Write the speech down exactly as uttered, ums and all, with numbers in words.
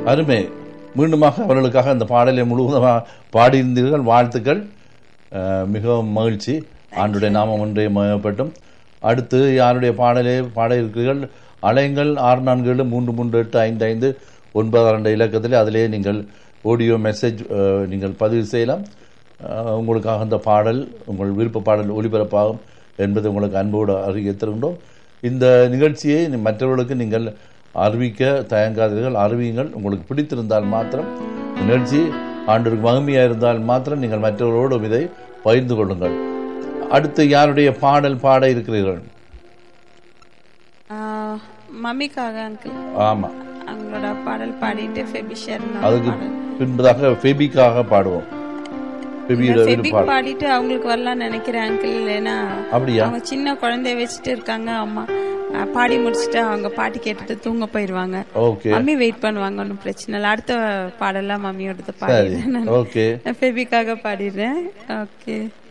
அருமை. மீண்டுமாக அவர்களுக்காக அந்த பாடலை முழுவதுமாக பாடியிருந்தீர்கள். வாழ்த்துக்கள். மிகவும் மகிழ்ச்சி. ஆண்டுடைய நாமம் ஒன்றே மயப்பட்டும். அடுத்து யாருடைய பாடலை பாட இருக்கிறீர்கள்? அலைங்கள் ஆறு நான்கு ஏழு மூன்று மூன்று எட்டு ஐந்து ஐந்து ஒன்பது ரெண்டு இலக்கத்தில் அதிலே நீங்கள் ஆடியோ மெசேஜ் நீங்கள் பதிவு செய்யலாம். உங்களுக்காக அந்த பாடல் உங்கள் விருப்ப பாடல் ஒளிபரப்பாகும் என்பது உங்களுக்கு அன்போடு அறிவித்திருக்கின்றோம். இந்த நிகழ்ச்சியை மற்றவர்களுக்கு நீங்கள் அறிவிக்க தயங்காதீர்கள், அறிவியுங்கள். உங்களுக்கு பிடித்திருந்தால் மாத்திரம் நிகழ்ச்சி ஆண்டுக்கு மகிமையாக இருந்தால் மாத்திரம் நீங்கள் மற்றவர்களோடு இதை பகிர்ந்து கொள்ளுங்கள். அடுத்து யாருடைய பாடல் பாட இருக்கிறீர்கள்? மம்மிக்காக அங்கிள். ஆமா, அவங்களோட பாடல் பாடிட்டு ஃபெபி ஷர்மா. அதுக்கு பின்பதாக ஃபெபிக்காக பாடுவோம். பாடிட்டு அவங்களுக்கு வரலாம்னு நினைக்கிறேன் அங்கிள். ஏன்னா அப்படியா? அவங்க சின்ன குழந்தைய வச்சுட்டு இருக்காங்க. அம்மா பாடி முடிச்சுட்டு அவங்க பாட்டு கேட்டுட்டு தூங்க போயிருவாங்க. மம்மி வெயிட் பண்ணுவாங்க. ஒன்னும் பிரச்சனை இல்லை. அடுத்த பாடலாம் மம்மியோட பாடிடுறேன். ஃபெபிக்காக பாடிடுறேன். ஓகே.